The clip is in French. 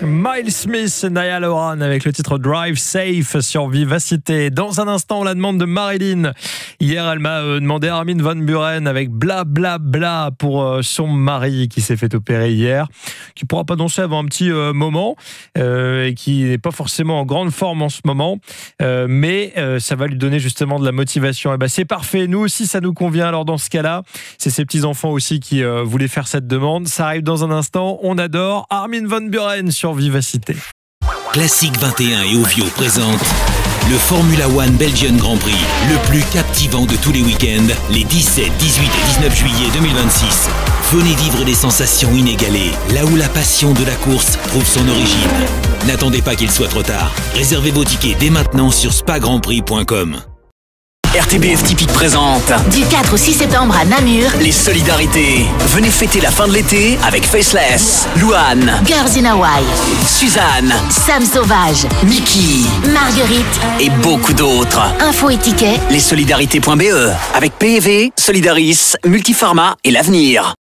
Miles Smith et Niall Horan avec le titre Drive Safe sur Vivacité. Dans un instant, la demande de Marilyn. Hier, elle m'a demandé Armin van Buuren avec Bla Bla Bla pour son mari qui s'est fait opérer hier, qui pourra pas danser avant un petit moment et qui n'est pas forcément en grande forme en ce moment, mais ça va lui donner justement de la motivation. Et ben c'est parfait, nous aussi ça nous convient. Alors dans ce cas-là, c'est ses petits-enfants aussi qui voulaient faire cette demande. Ça arrive dans un instant, on adore Armin van Buuren sur Vivacité. Classique 21 et Ovio présente le Formula One Belgian Grand Prix, le plus captivant de tous les week-ends, les 17, 18 et 19 juillet 2026. Venez vivre des sensations inégalées, là où la passion de la course trouve son origine. N'attendez pas qu'il soit trop tard. Réservez vos tickets dès maintenant sur spagrandprix.com. RTBF Typique présente du 4 au 6 septembre à Namur, les solidarités. Venez fêter la fin de l'été avec Faceless, Louane, Girls in Hawaii, Suzanne, Sam Sauvage, Mickey, Marguerite et beaucoup d'autres. Infos et tickets, Lessolidarités.be avec PEV, Solidaris, Multiformat et l'Avenir.